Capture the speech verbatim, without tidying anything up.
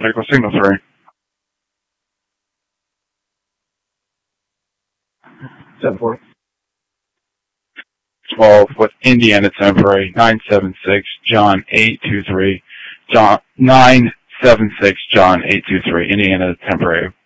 Medical signal three. seven four. twelve with Indiana temporary, nine seven six, John eight two three, John, nine seven six, John eight two three, Indiana temporary.